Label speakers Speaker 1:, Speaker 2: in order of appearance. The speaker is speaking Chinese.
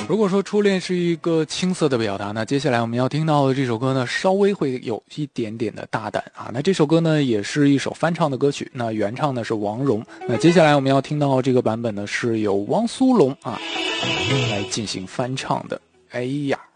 Speaker 1: 如果说初恋是一个青涩的表达，那接下来我们要听到的这首歌呢，稍微会有一点点的大胆啊。那这首歌呢，也是一首翻唱的歌曲，那原唱呢是王蓉。那接下来我们要听到这个版本呢，是由汪苏泷啊来进行翻唱的。哎呀。